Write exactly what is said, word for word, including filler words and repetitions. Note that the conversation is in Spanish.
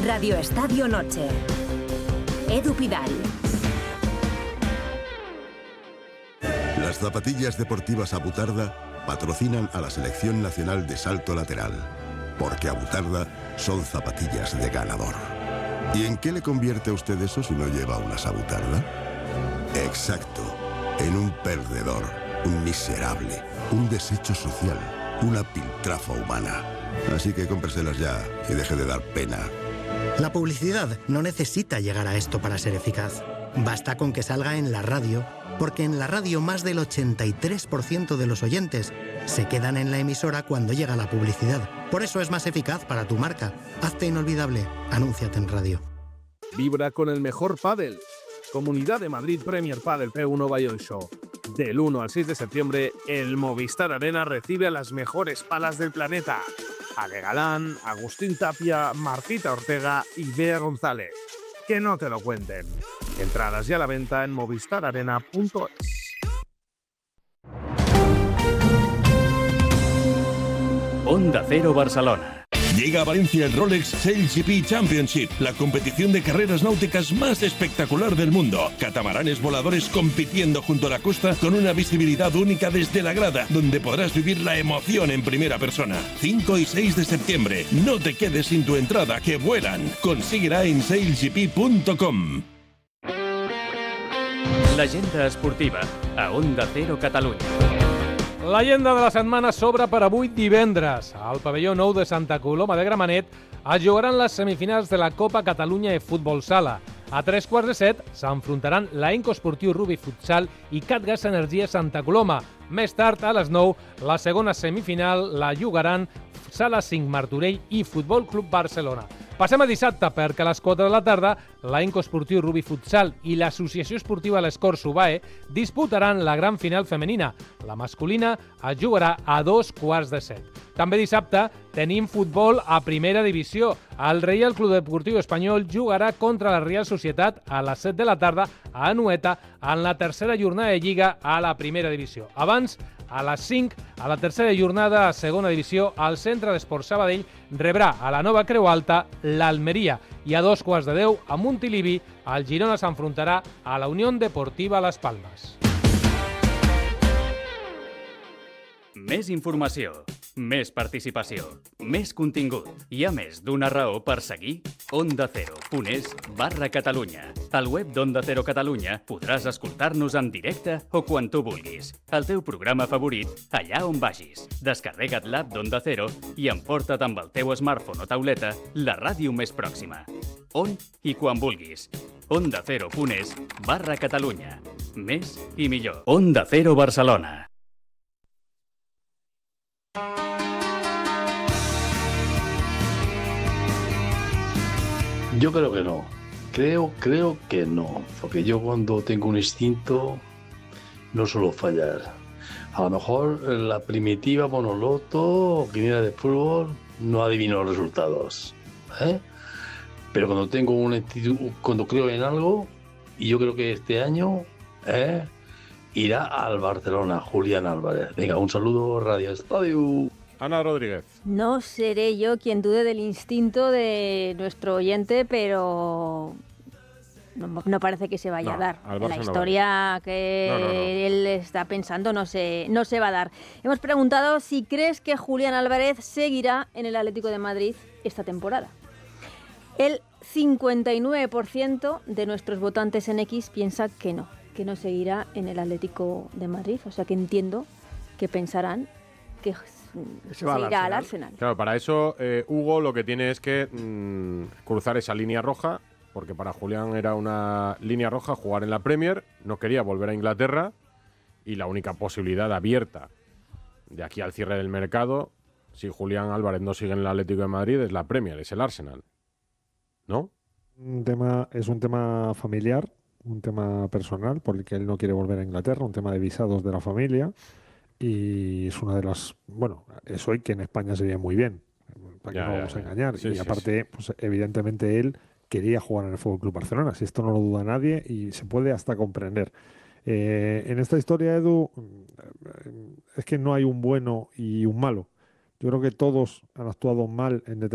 Radio Estadio Noche. Edu Pidal. Las zapatillas deportivas Abutarda patrocinan a la Selección Nacional de Salto Lateral, porque Abutarda son zapatillas de ganador. ¿Y en qué le convierte a usted eso si no lleva unas Abutarda? Exacto, en un perdedor, un miserable, un desecho social, una piltrafa humana. Así que cómpreselas ya y deje de dar pena. La publicidad no necesita llegar a esto para ser eficaz. Basta con que salga en la radio, porque en la radio más del ochenta y tres por ciento de los oyentes se quedan en la emisora cuando llega la publicidad. Por eso es más eficaz para tu marca. Hazte inolvidable. Anúnciate en radio. Vibra con el mejor pádel. Comunidad de Madrid Premier Padel P uno Valladolid Show. Del uno al seis de septiembre, el Movistar Arena recibe a las mejores palas del planeta. Ale Galán, Agustín Tapia, Martita Ortega y Bea González. Que no te lo cuenten. Entradas ya a la venta en movistar arena punto es. Onda Cero Barcelona. Llega a Valencia el Rolex Sail G P Championship, la competición de carreras náuticas más espectacular del mundo. Catamaranes voladores compitiendo junto a la costa con una visibilidad única desde la grada, donde podrás vivir la emoción en primera persona. cinco y seis de septiembre. No te quedes sin tu entrada, que vuelan. Consíguela en sail g p punto com. L'agenda esportiva a Onda Cero Catalunya. L'agenda de la setmana s'obre per avui divendres. Al pavelló nou de Santa Coloma de Gramenet es jugaran les semifinals de la Copa Catalunya de Futbol Sala. A tres quarts de set s'enfrontaran l'Aenco Esportiu Rubi Futsal i Catgas Energia Santa Coloma. Més tard, a les nou, la segona semifinal la jugaran Sala cinc Martorell i Futbol Club Barcelona. Passem a dissabte, perquè a les quatre de la tarda l'Aenco Esportiu Rubi Futsal i l'Associació Esportiva l'Escor Subae disputaran la gran final femenina. La masculina es jugarà a dos quarts de set. També dissabte tenim futbol a primera divisió. El Reial Club Deportiu Espanyol jugarà contra la Real Societat a les set de la tarda a Anoeta en la tercera jornada de Lliga a la primera divisió. Abans, a les cinc, a la tercera jornada a segona divisió, el Centre d'Esport Sabadell rebrà a la Nova Creu Alta l'Almeria i a dos quarts de deu a Montilivi el Girona s'enfrontarà a la Unió Deportiva Las Palmas. Més informació, més participació, més contingut. Hi ha més d'una raó per seguir onda cero punt es barra Catalunya. Al web d'Onda Cero Catalunya podràs escoltar-nos en directe o quan tu vulguis. El teu programa favorit, allà on vagis. Descarrega't l'app d'Onda Cero i emporta't amb el teu smartphone o tauleta la ràdio més pròxima. On i quan vulguis. Onda Cero punt es barra Catalunya. Més i millor. Onda Cero Barcelona. Yo creo que no. Creo, creo que no. Porque yo cuando tengo un instinto no suelo fallar. A lo mejor la primitiva monoloto o quiniela de fútbol no adivino los resultados. ¿eh? Pero cuando tengo un instinto, cuando creo en algo, y yo creo que este año ¿eh? irá al Barcelona, Julián Álvarez. Venga, un saludo, Radio Estadio. Ana Rodríguez. No seré yo quien dude del instinto de nuestro oyente, pero no, no parece que se vaya no, a dar. La no historia que no, no, no. él está pensando no se, no se va a dar. Hemos preguntado si crees que Julián Álvarez seguirá en el Atlético de Madrid esta temporada. El cincuenta y nueve por ciento de nuestros votantes en X piensa que no, que no seguirá en el Atlético de Madrid. O sea que entiendo que pensarán que se va al, al Arsenal. Claro, para eso eh, Hugo lo que tiene es que mmm, cruzar esa línea roja, porque para Julián era una línea roja jugar en la Premier, no quería volver a Inglaterra y la única posibilidad abierta de aquí al cierre del mercado, si Julián Álvarez no sigue en el Atlético de Madrid, es la Premier, es el Arsenal, ¿no? Un tema, es un tema familiar, un tema personal, porque él no quiere volver a Inglaterra, un tema de visados de la familia. Y es una de las, bueno, es hoy que en España sería muy bien, para que ya, no ya, vamos a ya. engañar. Sí, y sí, aparte, sí. Pues evidentemente él quería jugar en el F C Barcelona, si esto no lo duda nadie y se puede hasta comprender. Eh, en esta historia, Edu, es que no hay un bueno y un malo. Yo creo que todos han actuado mal en determinados